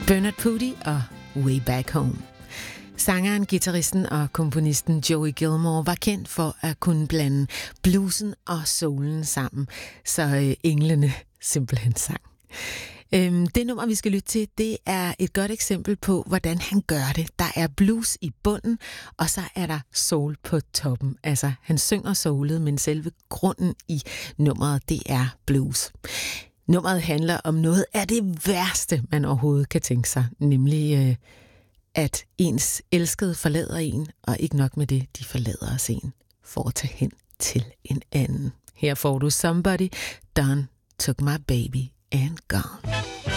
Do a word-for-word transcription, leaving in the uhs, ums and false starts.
Bernard Purdie og Way Back Home. Sangeren, guitaristen og komponisten Joey Gilmore var kendt for at kunne blande bluesen og soulen sammen, så øh, englene simpelthen sang. Øhm, det nummer, vi skal lytte til, det er et godt eksempel på, hvordan han gør det. Der er blues i bunden, og så er der soul på toppen. Altså, han synger soulet, men selve grunden i nummeret, det er blues. Nummeret handler om noget af det værste, man overhovedet kan tænke sig, nemlig øh, at ens elskede forlader en, og ikke nok med det, de forlader os en, for at tage hen til en anden. Her får du Somebody Done Took My Baby and Gone.